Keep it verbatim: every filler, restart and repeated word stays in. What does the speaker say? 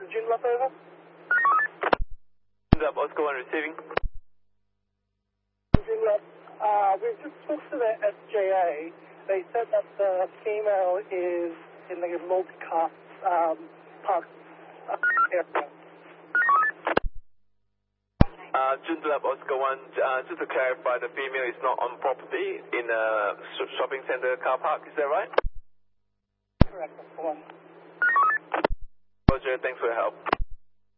Joondalup over. Joondalup, Oscar one receiving. Joondalup, uh, we've just talked to the S J A. They said that the female is in the multi-cast um, park uh, area. Uh, Joondalup, Oscar one, uh, just to clarify, the female is not on property in a shopping center car park, is that right? Correct, Oscar one. Roger, thanks for your help.